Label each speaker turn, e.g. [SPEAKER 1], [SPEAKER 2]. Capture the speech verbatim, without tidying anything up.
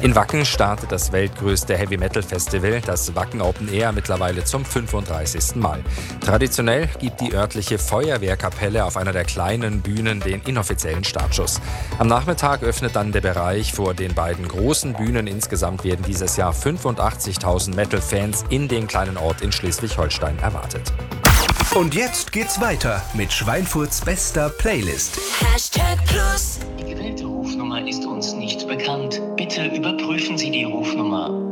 [SPEAKER 1] In Wacken startet das weltgrößte Heavy-Metal-Festival, das Wacken Open Air, mittlerweile zum fünfunddreißigsten Mal. Traditionell gibt die örtliche Feuerwehrkapelle auf einer der kleinen Bühnen den inoffiziellen Startschuss. Am Nachmittag öffnet dann der Bereich vor den beiden großen Bühnen. Insgesamt werden dieses Jahr fünfundachtzigtausend Metal-Fans in den kleinen Ort in Schleswig-Holstein erwartet.
[SPEAKER 2] Und jetzt geht's weiter mit Schweinfurts bester Playlist.
[SPEAKER 3] Hashtag Plus.
[SPEAKER 4] Die gewählte Rufnummer ist uns nicht bekannt. Bitte überprüfen Sie die Rufnummer.